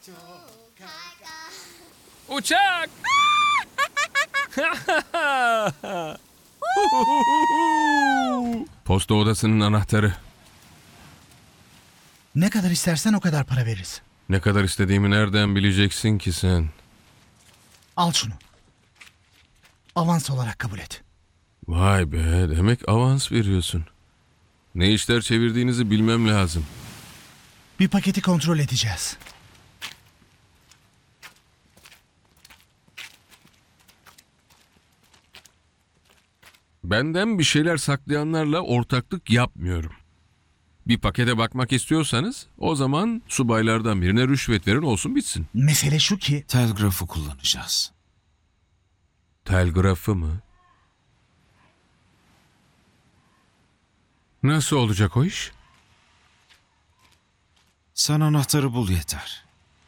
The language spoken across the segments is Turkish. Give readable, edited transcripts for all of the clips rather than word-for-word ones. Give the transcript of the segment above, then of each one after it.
Uçak! Posta odasının anahtarı. Ne kadar istersen o kadar para veririz. Ne kadar istediğimi nereden bileceksin ki sen? Al şunu. Avans olarak kabul et. Vay be, demek avans veriyorsun. Ne işler çevirdiğinizi bilmem lazım. Bir paketi kontrol edeceğiz. Benden bir şeyler saklayanlarla ortaklık yapmıyorum. Bir pakete bakmak istiyorsanız o zaman subaylardan birine rüşvet verin, olsun bitsin. Mesele şu ki... Telgrafı kullanacağız. Telgrafı mı? Nasıl olacak o iş? Sen anahtarı bul yeter.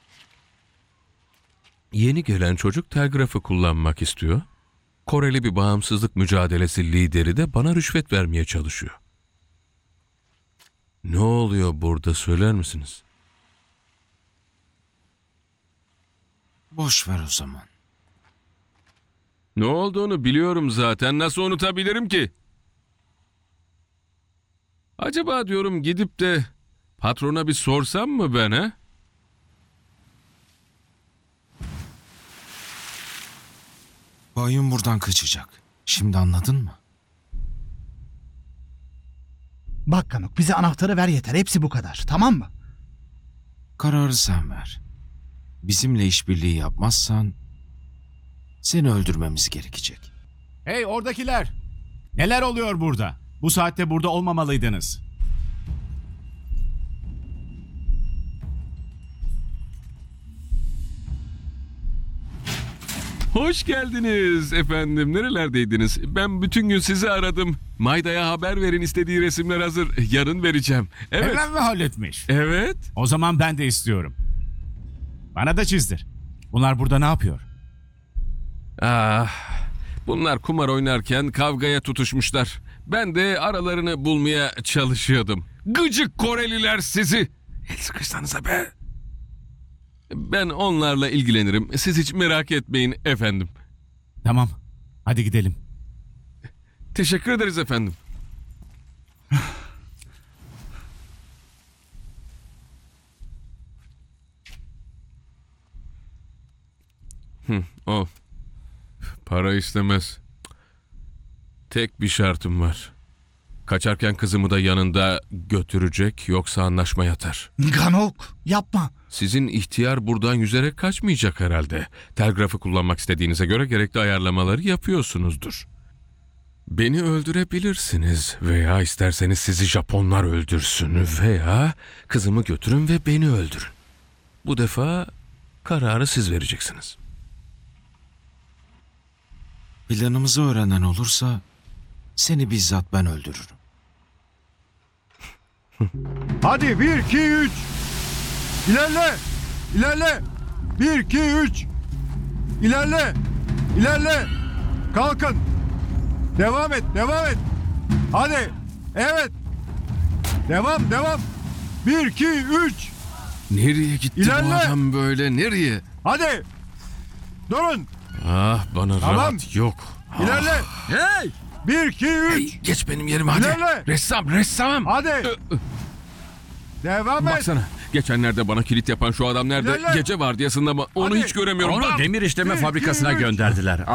Yeni gelen çocuk telgrafı kullanmak istiyor. Koreli bir bağımsızlık mücadelesi lideri de bana rüşvet vermeye çalışıyor. Ne oluyor burada, söyler misiniz? Boş ver o zaman. Ne olduğunu biliyorum zaten. Nasıl unutabilirim ki? Acaba diyorum gidip de patrona bir sorsam mı ben, ha? Bayım buradan kaçacak. Şimdi anladın mı? Bak Kanuk, bize anahtarı ver yeter. Hepsi bu kadar. Tamam mı? Kararı sen ver. Bizimle işbirliği yapmazsan seni öldürmemiz gerekecek. Hey oradakiler! Neler oluyor burada? Bu saatte burada olmamalıydınız. Hoş geldiniz efendim. Nerelerdeydiniz? Ben bütün gün sizi aradım. Mayda'ya haber verin, istediği resimler hazır. Yarın vereceğim. Evet. Hemen mi halletmiş? Evet. O zaman ben de istiyorum. Bana da çizdir. Bunlar burada ne yapıyor? Bunlar kumar oynarken kavgaya tutuşmuşlar. Ben de aralarını bulmaya çalışıyordum. Gıcık Koreliler sizi. El sıkışsanıza be. Ben onlarla ilgilenirim. Siz hiç merak etmeyin efendim. Tamam. Hadi gidelim. Teşekkür ederiz efendim. O. Para istemez. Tek bir şartım var. Kaçarken kızımı da yanında götürecek, yoksa anlaşma yatar. Kanuk, yapma. Sizin ihtiyar buradan yüzerek kaçmayacak herhalde. Telgrafı kullanmak istediğinize göre gerekli ayarlamaları yapıyorsunuzdur. Beni öldürebilirsiniz veya isterseniz sizi Japonlar öldürsün veya kızımı götürün ve beni öldürün. Bu defa kararı siz vereceksiniz. Planımızı öğrenen olursa seni bizzat ben öldürürüm. Hadi 1, 2, 3. İlerle. İlerle. 1, 2, 3. İlerle. İlerle. Kalkın. Devam et. Devam et. Hadi. Evet. Devam. Devam. 1, 2, 3. Nereye gitti İlerle. bu adam böyle? Nereye? Hadi. Durun. Ah, bana Tamam. rahat yok. İlerle. Hey! 1, 2, 3. Hey, geç benim yerime hadi. İlerle. Ressam. Hadi. Devam et. Baksana. Geçenlerde bana kilit yapan şu adam nerede? İlerle. Gece vardiyasında mı? Onu Hadi. hiç göremiyorum. Onu Bam! demir işleme 1, 2, fabrikasına 3. gönderdiler.